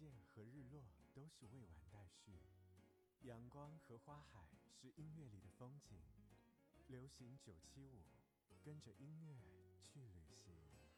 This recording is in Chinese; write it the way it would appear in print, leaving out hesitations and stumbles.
见和日落都是未完待续，阳光和花海是音乐里的风景。流行975，跟着音乐去旅行。